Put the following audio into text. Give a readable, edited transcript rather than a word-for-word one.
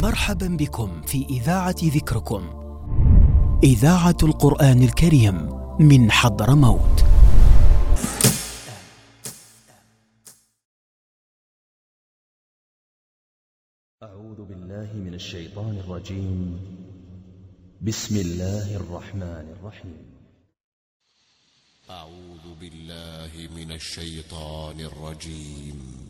مرحبا بكم في إذاعة ذكركم، إذاعة القرآن الكريم من حضرموت. أعوذ بالله من الشيطان الرجيم. بسم الله الرحمن الرحيم. أعوذ بالله من الشيطان الرجيم.